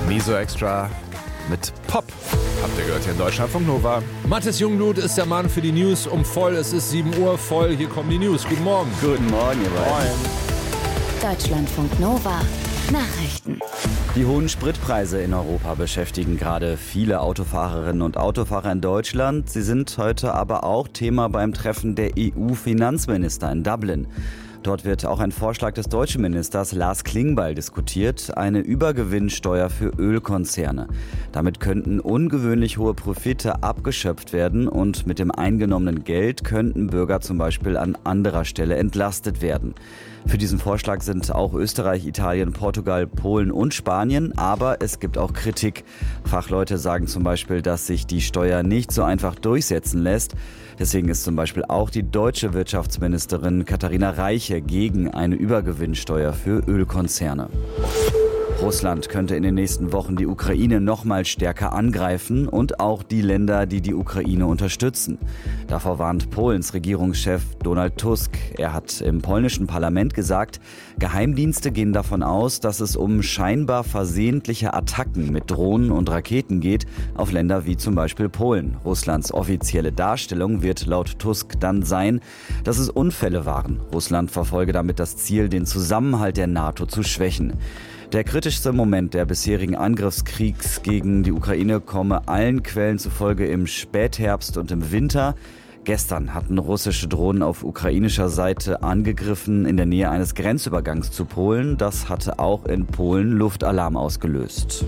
Miso Extra mit Pop. Habt ihr gehört hier in Deutschlandfunk Nova. Mathis Jungblut ist der Mann für die News um voll. Es ist 7 Uhr voll. Hier kommen die News. Guten Morgen. Guten Morgen, ihr beiden. Deutschlandfunk Nova. Nachrichten. Die hohen Spritpreise in Europa beschäftigen gerade viele Autofahrerinnen und Autofahrer in Deutschland. Sie sind heute aber auch Thema beim Treffen der EU-Finanzminister in Dublin. Dort wird auch ein Vorschlag des deutschen Ministers Lars Klingbeil diskutiert, eine Übergewinnsteuer für Ölkonzerne. Damit könnten ungewöhnlich hohe Profite abgeschöpft werden und mit dem eingenommenen Geld könnten Bürger zum Beispiel an anderer Stelle entlastet werden. Für diesen Vorschlag sind auch Österreich, Italien, Portugal, Polen und Spanien, aber es gibt auch Kritik. Fachleute sagen zum Beispiel, dass sich die Steuer nicht so einfach durchsetzen lässt. Deswegen ist zum Beispiel auch die deutsche Wirtschaftsministerin Katharina Reiche gegen eine Übergewinnsteuer für Ölkonzerne. Russland könnte in den nächsten Wochen die Ukraine noch mal stärker angreifen und auch die Länder, die die Ukraine unterstützen. Davor warnt Polens Regierungschef Donald Tusk. Er hat im polnischen Parlament gesagt, Geheimdienste gehen davon aus, dass es um scheinbar versehentliche Attacken mit Drohnen und Raketen geht auf Länder wie zum Beispiel Polen. Russlands offizielle Darstellung wird laut Tusk dann sein, dass es Unfälle waren. Russland verfolge damit das Ziel, den Zusammenhalt der NATO zu schwächen. Der kritischste Moment der bisherigen Angriffskriegs gegen die Ukraine komme allen Quellen zufolge im Spätherbst und im Winter. Gestern hatten russische Drohnen auf ukrainischer Seite angegriffen in der Nähe eines Grenzübergangs zu Polen. Das hatte auch in Polen Luftalarm ausgelöst.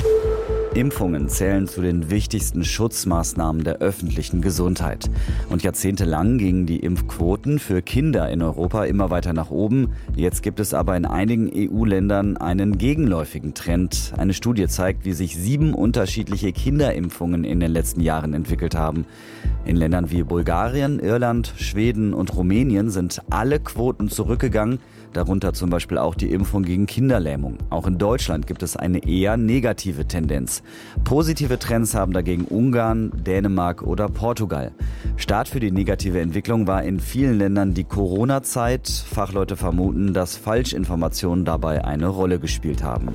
Impfungen zählen zu den wichtigsten Schutzmaßnahmen der öffentlichen Gesundheit. Und jahrzehntelang gingen die Impfquoten für Kinder in Europa immer weiter nach oben. Jetzt gibt es aber in einigen EU-Ländern einen gegenläufigen Trend. Eine Studie zeigt, wie sich 7 unterschiedliche Kinderimpfungen in den letzten Jahren entwickelt haben. In Ländern wie Bulgarien, Irland, Schweden und Rumänien sind alle Quoten zurückgegangen. Darunter zum Beispiel auch die Impfung gegen Kinderlähmung. Auch in Deutschland gibt es eine eher negative Tendenz. Positive Trends haben dagegen Ungarn, Dänemark oder Portugal. Start für die negative Entwicklung war in vielen Ländern die Corona-Zeit. Fachleute vermuten, dass Falschinformationen dabei eine Rolle gespielt haben.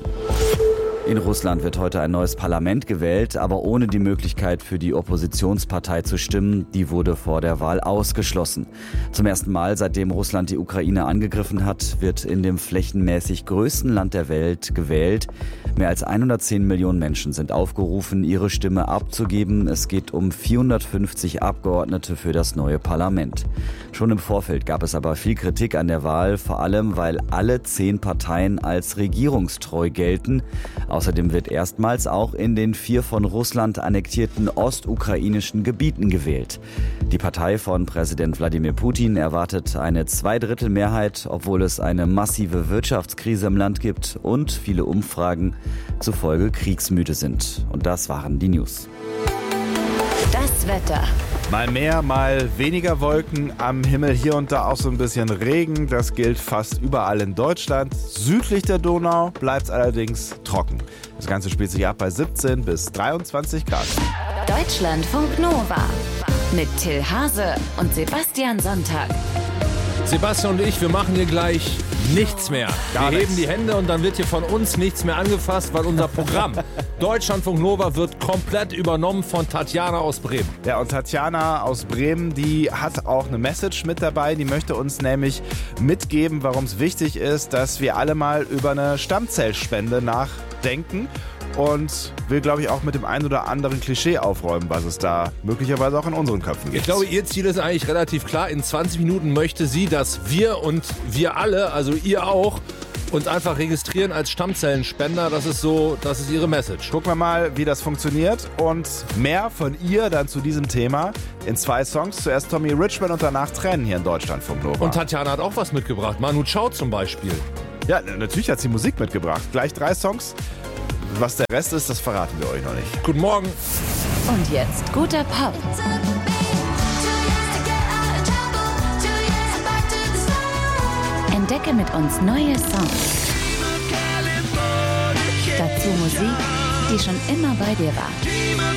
In Russland wird heute ein neues Parlament gewählt, aber ohne die Möglichkeit für die Oppositionspartei zu stimmen. Die wurde vor der Wahl ausgeschlossen. Zum ersten Mal, seitdem Russland die Ukraine angegriffen hat, wird in dem flächenmäßig größten Land der Welt gewählt. Mehr als 110 Millionen Menschen sind aufgerufen, ihre Stimme abzugeben. Es geht um 450 Abgeordnete für das neue Parlament. Schon im Vorfeld gab es aber viel Kritik an der Wahl, vor allem weil alle 10 Parteien als regierungstreu gelten. Außerdem wird erstmals auch in den 4 von Russland annektierten ostukrainischen Gebieten gewählt. Die Partei von Präsident Wladimir Putin erwartet eine Zweidrittelmehrheit, obwohl es eine massive Wirtschaftskrise im Land gibt und viele Umfragen zufolge kriegsmüde sind. Und das waren die News. Das Wetter. Mal mehr, mal weniger Wolken am Himmel, hier und da auch so ein bisschen Regen. Das gilt fast überall in Deutschland. Südlich der Donau bleibt es allerdings trocken. Das Ganze spielt sich ab bei 17 bis 23 Grad. Deutschlandfunk Nova. Mit Till Hase und Sebastian Sonntag. Sebastian und ich, wir machen hier gleich nichts mehr. Gar Wir nichts. heben die Hände und dann wird hier von uns nichts mehr angefasst, weil unser Programm Deutschlandfunk Nova wird komplett übernommen von Tatjana aus Bremen. Ja, und Tatjana aus Bremen, die hat auch eine Message mit dabei. Die möchte uns nämlich mitgeben, warum es wichtig ist, dass wir alle mal über eine Stammzellspende nachdenken. Und will, glaube ich, auch mit dem einen oder anderen Klischee aufräumen, was es da möglicherweise auch in unseren Köpfen gibt. Ich glaube, ihr Ziel ist eigentlich relativ klar. In 20 Minuten möchte sie, dass wir und wir alle, also ihr auch, uns einfach registrieren als Stammzellenspender. Das ist ihre Message. Gucken wir mal, wie das funktioniert und mehr von ihr dann zu diesem Thema in 2 Songs. Zuerst Tommy Richman und danach Tränen hier in Deutschlandfunk Nova. Und Tatjana hat auch was mitgebracht. Manu Chao zum Beispiel. Ja, natürlich hat sie Musik mitgebracht. Gleich 3 Songs. Was der Rest ist, das verraten wir euch noch nicht. Guten Morgen. Und jetzt guter Pop. Entdecke mit uns neue Songs. Dazu Musik, die schon immer bei dir war.